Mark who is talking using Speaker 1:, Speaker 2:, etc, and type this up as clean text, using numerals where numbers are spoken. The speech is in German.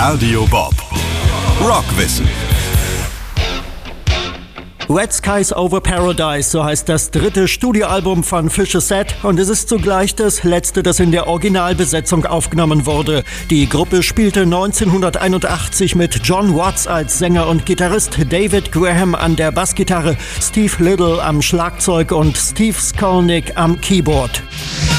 Speaker 1: Radio Bob. Rockwissen.
Speaker 2: Red Skies Over Paradise, so heißt das dritte Studioalbum von Fish Set und es ist zugleich das letzte, das in der Originalbesetzung aufgenommen wurde. Die Gruppe spielte 1981 mit John Watts als Sänger und Gitarrist, David Graham an der Bassgitarre, Steve Little am Schlagzeug und Steve Skolnick am Keyboard.